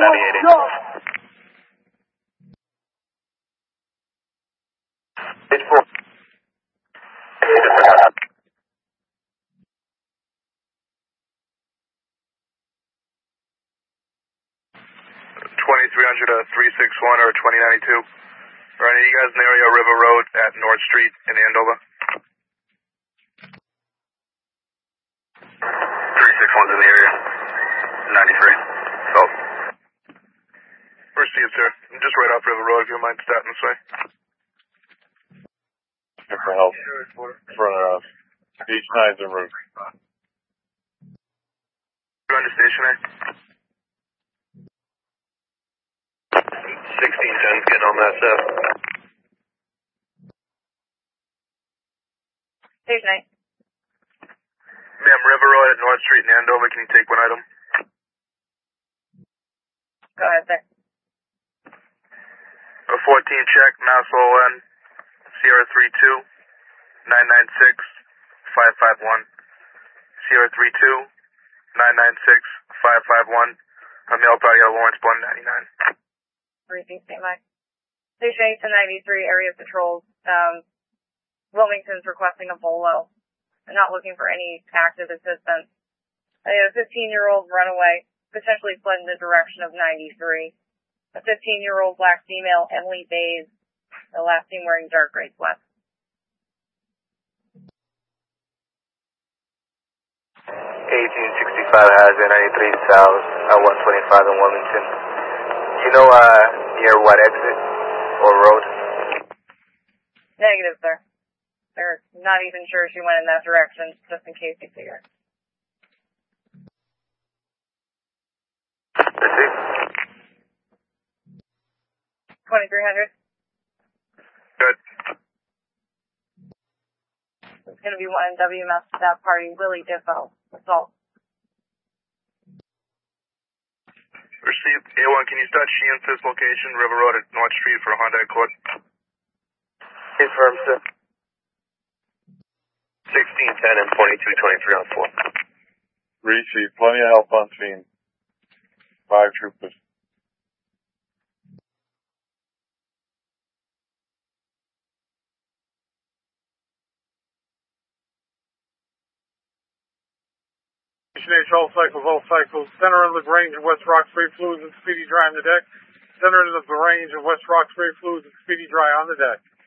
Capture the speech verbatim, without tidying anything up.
ninety-eight. Page four. twenty-three hundred, uh, three six one or twenty ninety-two. Are any of you guys in the area River Road at North Street in Andover? three six one's in the area. ninety-three. So. Received, sir. I'm just right off River Road if you don't mind stopping this way. For help in front of us. Beach nine's en route. You're under stationary. sixteen ten's getting on that stuff. Stationary. Ma'am, River Road at North Street in Andover. Can you take one item? Go ahead, sir. A fourteen check, Mass O N, Sierra three two, nine nine six, five five one. Sierra three two, nine nine six, five five one. A mail party out of Lawrence, one ninety-nine. Received, Saint Mike. Station eight to ninety-three, area patrols. Um, Wilmington's requesting a bolo. I'm not looking for any active assistance. A fifteen-year-old runaway potentially fled in the direction of ninety-three. A fifteen-year-old black female, Emily Bays, the last seen wearing dark gray sweats. eighteen sixty-five has a ninety-three south at one twenty-five in Wilmington. Do you know uh, near what exit or road? Negative, sir. They're not even sure she went in that direction, just in case they figure. Received. twenty-three hundred. Good. It's going to be one W M S that party, Willie Diffo, assault. Received. A one, can you start Sheehan's this location, River Road at North Street for a Honda Accord? Confirm, sir. sixteen ten and twenty-two twenty-three on four. Receive. Plenty of help on scene. Five troopers. Station H, all cycles, all cycles. Center of the range of West Roxbury, fluids and speedy dry on the deck. Center of the range of West Roxbury, fluids and speedy dry on the deck.